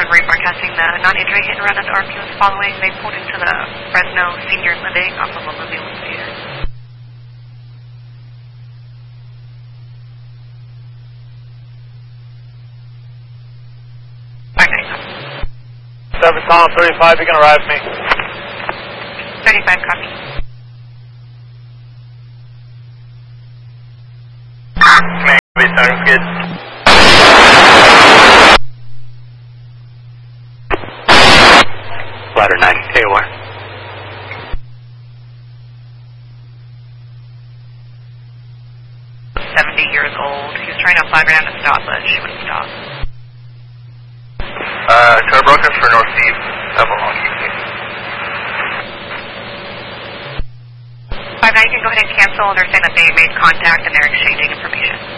rebroadcasting the non-injury hit and run that the RP was following. They pulled into the Fresno Senior Living off of Alluvial Theater. Okay. 7 Tom 35, you can arrive me. 35, copy. Sounds good. Ladder 9, AOR. Years old. He was trying to flag her down to stop, but she wouldn't stop. Car broken for Northeast, Avalon. 5-9, you can go ahead and cancel. They're saying that they made contact and they're exchanging information.